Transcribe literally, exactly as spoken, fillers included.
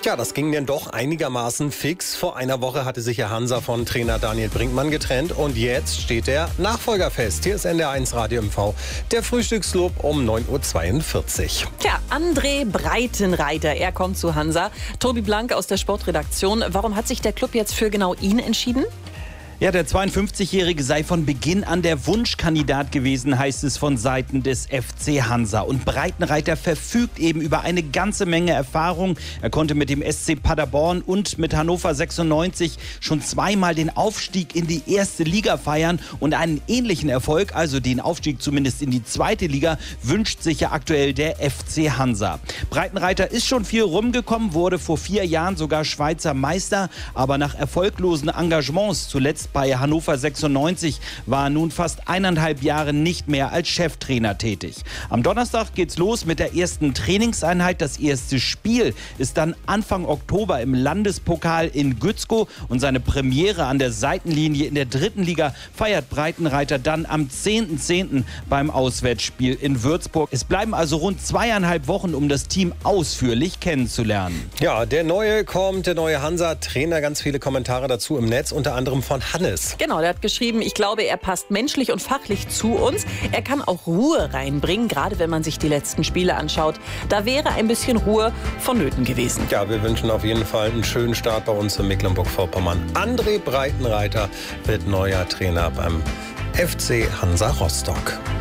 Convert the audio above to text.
Ja, das ging denn doch einigermaßen fix. Vor einer Woche hatte sich ja Hansa von Trainer Daniel Brinkmann getrennt und jetzt steht der Nachfolger fest. Hier ist N D R eins Radio M V, der Frühstückslob um neun Uhr zweiundvierzig. Tja, André Breitenreiter, er kommt zu Hansa. Tobi Blank aus der Sportredaktion. Warum hat sich der Club jetzt für genau ihn entschieden? Ja, der zweiundfünfzigjährige sei von Beginn an der Wunschkandidat gewesen, heißt es von Seiten des F C Hansa. Und Breitenreiter verfügt eben über eine ganze Menge Erfahrung. Er konnte mit dem S C Paderborn und mit Hannover sechsundneunzig schon zweimal den Aufstieg in die erste Liga feiern. Und einen ähnlichen Erfolg, also den Aufstieg zumindest in die zweite Liga, wünscht sich ja aktuell der F C Hansa. Breitenreiter ist schon viel rumgekommen, wurde vor vier Jahren sogar Schweizer Meister. Aber nach erfolglosen Engagements, zuletzt bei Hannover sechsundneunzig, war er nun fast eineinhalb Jahre nicht mehr als Cheftrainer tätig. Am Donnerstag geht's los mit der ersten Trainingseinheit. Das erste Spiel ist dann Anfang Oktober im Landespokal in Gützkow und seine Premiere an der Seitenlinie in der dritten Liga feiert Breitenreiter dann am zehnten zehnten beim Auswärtsspiel in Würzburg. Es bleiben also rund zweieinhalb Wochen, um das Team ausführlich kennenzulernen. Ja, der neue kommt, der neue Hansa-Trainer. Ganz viele Kommentare dazu im Netz, unter anderem von Hannes. Genau, der hat geschrieben, ich glaube, er passt menschlich und fachlich zu uns. Er kann auch Ruhe reinbringen, gerade wenn man sich die letzten Spiele anschaut. Da wäre ein bisschen Ruhe vonnöten gewesen. Ja, wir wünschen auf jeden Fall einen schönen Start bei uns in Mecklenburg-Vorpommern. André Breitenreiter wird neuer Trainer beim F C Hansa Rostock.